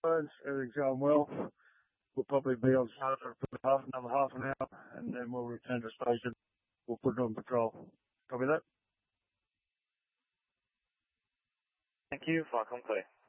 Everything's going well. We'll probably be on site for another half an hour, and then we'll return to station. We'll put it on patrol. Copy that? Thank you. Flight complete.